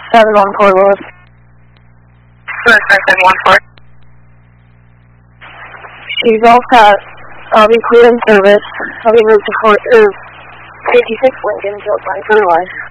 714 Lewis. 714. She's all set. I'll be cleared in service. I'll be moved to 56 Lincoln until it's time for life.